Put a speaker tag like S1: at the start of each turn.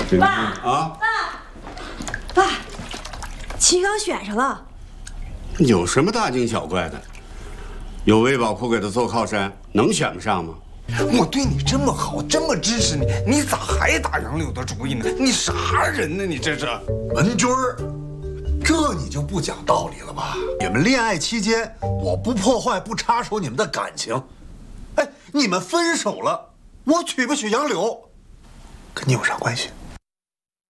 S1: 爸
S2: 啊，
S1: 爸，齐刚选上了。
S2: 有什么大惊小怪的？有魏宝库给他做靠山，能选不上吗？
S3: 我对你这么好，这么支持你，你咋还打杨柳的主意呢？你啥人呢？你这是
S4: 文军儿，这你就不讲道理了吧？你们恋爱期间，我不破坏、不插手你们的感情。哎，你们分手了，我娶不娶杨柳，跟你有啥关系？